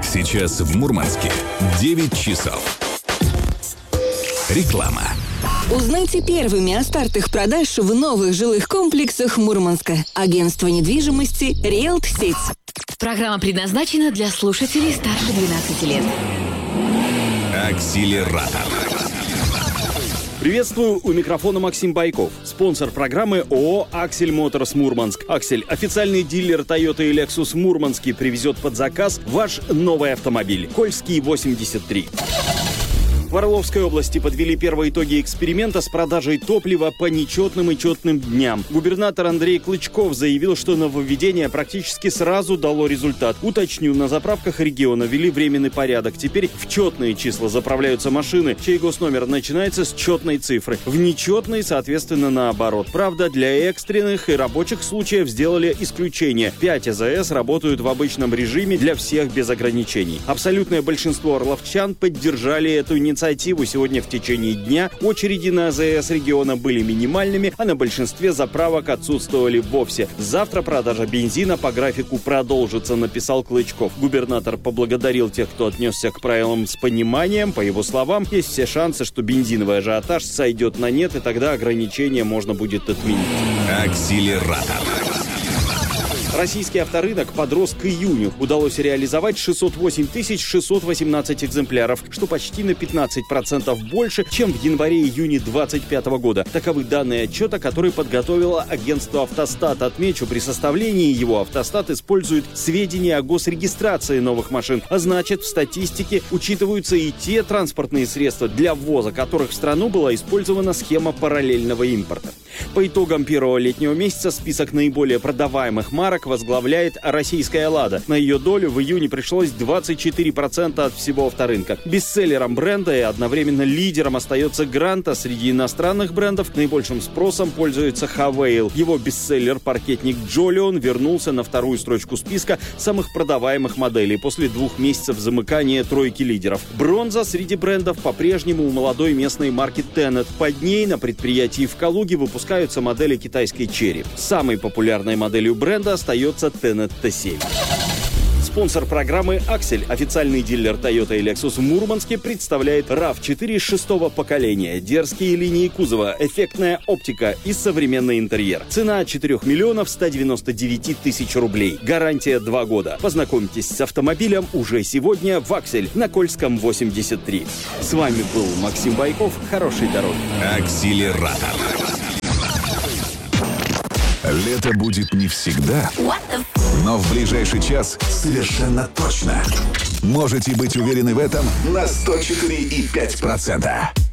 Сейчас в Мурманске 9 часов. Реклама. Узнайте первыми о стартах продаж в новых жилых комплексах Мурманска. Агентство недвижимости «Риэлт Сеть». Программа предназначена для слушателей старше 12 лет. Акселератор. Приветствую, у микрофона Максим Байков. Спонсор программы ООО «Аксель Моторс Мурманск». «Аксель» – официальный дилер Toyota и Lexus в Мурманске, привезет под заказ ваш новый автомобиль. Кольский, 83. В Орловской области подвели первые итоги эксперимента с продажей топлива по нечетным и четным дням. Губернатор Андрей Клычков заявил, что нововведение практически сразу дало результат. Уточню, на заправках региона ввели временный порядок. Теперь в четные числа заправляются машины, чей госномер начинается с четной цифры. В нечетные, соответственно, наоборот. Правда, для экстренных и рабочих случаев сделали исключение. 5 АЗС работают в обычном режиме для всех без ограничений. Абсолютное большинство орловчан поддержали эту инициативу. Сегодня в течение дня очереди на АЗС региона были минимальными, а на большинстве заправок отсутствовали вовсе. Завтра продажа бензина по графику продолжится, написал Клычков. Губернатор поблагодарил тех, кто отнесся к правилам с пониманием. По его словам, есть все шансы, что бензиновый ажиотаж сойдет на нет, и тогда ограничения можно будет отменить. Акселератор. Российский авторынок подрос к июню. Удалось реализовать 608 618 экземпляров, что почти на 15% больше, чем в январе-июне 2025 года. Таковы данные отчета, который подготовило агентство «Автостат». Отмечу, при составлении его «Автостат» использует сведения о госрегистрации новых машин. А значит, в статистике учитываются и те транспортные средства, для ввоза которых в страну была использована схема параллельного импорта. По итогам первого летнего месяца список наиболее продаваемых марок возглавляет российская «Лада». На ее долю в июне пришлось 24% от всего авторынка. Бестселлером бренда и одновременно лидером остается «Гранта». Среди иностранных брендов наибольшим спросом пользуется «Хавейл». Его бестселлер-паркетник «Джолион» вернулся на вторую строчку списка самых продаваемых моделей после 2 месяцев замыкания тройки лидеров. Бронза среди брендов по-прежнему у молодой местной марки «Тенет». Под ней на предприятии в Калуге выпускаются модели китайской «Черри». Самой популярной моделью бренда остается Tenet T7. Спонсор программы «Аксель», официальный дилер Toyota и Lexus в Мурманске, представляет RAV4 6-го поколения. Дерзкие линии кузова, эффектная оптика и современный интерьер. Цена 4 199 000 рублей. Гарантия 2 года. Познакомьтесь с автомобилем уже сегодня в «Аксель» на Кольском, 83. С вами был Максим Байков. Хорошей дороги. Акселератор. Лето будет не всегда, но в ближайший час совершенно точно. Можете быть уверены в этом на 104,5%.